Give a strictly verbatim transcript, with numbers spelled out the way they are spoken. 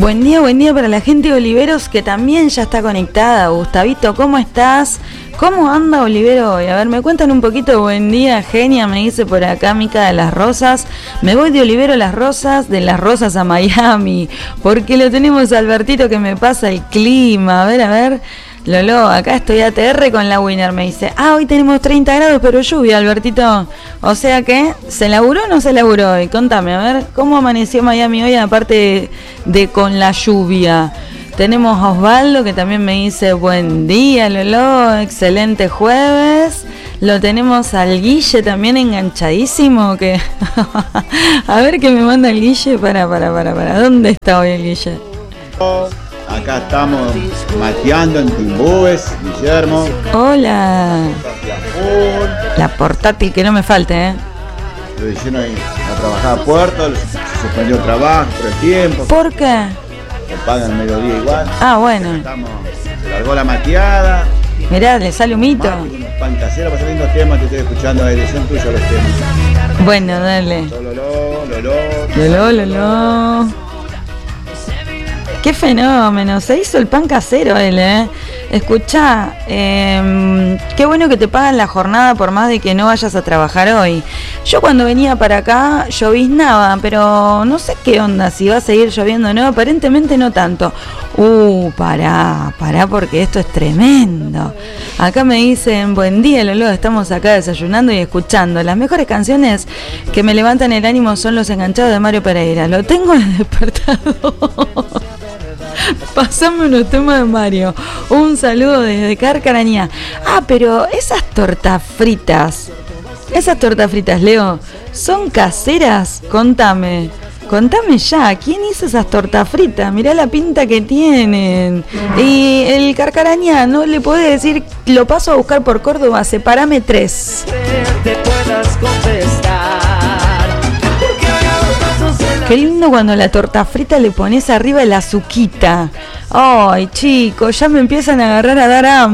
Buen día, buen día para la gente de Oliveros que también ya está conectada. Gustavito, ¿cómo estás? ¿Cómo anda Olivero hoy? A ver, me cuentan un poquito. Buen día, genia, me dice por acá Mica de Las Rosas. Me voy de Olivero a Las Rosas, de Las Rosas a Miami, porque lo tenemos a Albertito que me pasa el clima. A ver, a ver. Lolo, acá estoy A T R con la Winner, me dice. Ah, hoy tenemos treinta grados, pero lluvia, Albertito. O sea que, ¿se laburó o no se laburó hoy? Contame, a ver, ¿cómo amaneció Miami hoy aparte de, de con la lluvia? Tenemos a Osvaldo que también me dice buen día, Lolo, excelente jueves. Lo tenemos al Guille también enganchadísimo. Que a ver qué me manda el Guille. Para, para, para, para. ¿Dónde está hoy el Guille? Acá estamos mateando en Timbúes, Guillermo. Hola. La portátil que no me falte, ¿eh? Lo hicieron ahí a trabajar a Puerto, se suspendió el trabajo por el tiempo. ¿Por qué? Se pagan el mediodía igual. Ah, bueno. Estamos, se largó la mateada. Mirá, le sale un mito. Pan casero, para salir los temas, te estoy escuchando, la edición tuya los temas. Bueno, dale. Lolo, lolo. Lolo, lolo. Qué fenómeno, se hizo el pan casero él, ¿eh? Escuchá, eh, qué bueno que te pagan la jornada por más de que no vayas a trabajar hoy. Yo cuando venía para acá lloviznaba, pero no sé qué onda, si va a seguir lloviendo o no, aparentemente no tanto. Uh, pará, pará porque esto es tremendo. Acá me dicen, buen día Lolo, estamos acá desayunando y escuchando. Las mejores canciones que me levantan el ánimo son Los Enganchados de Mario Pereira. Lo tengo en el despertador. Pasame unos temas de Mario. Un saludo desde Carcarañá. Ah, pero esas tortas fritas, esas tortas fritas, Leo, ¿son caseras? Contame, contame ya, ¿quién hizo esas tortas fritas? Mirá la pinta que tienen. Y el Carcarañá, ¿no le podés decir, lo paso a buscar por Córdoba, separame tres? Te puedas contestar. Qué lindo cuando la torta frita le pones arriba el azuquita. Ay, chicos, ya me empiezan a agarrar a dar hambre.